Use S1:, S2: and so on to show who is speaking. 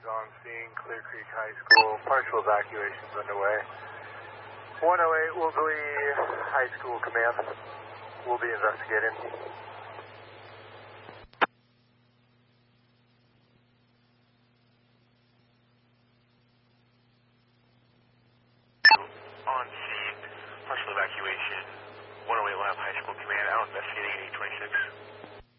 S1: on scene, Clear Creek High School. Partial evacuations underway. 108 Woolsey High School Command. We'll be investigating.
S2: On scene, partial evacuation, 108 Lab High School Command, out investigating 826.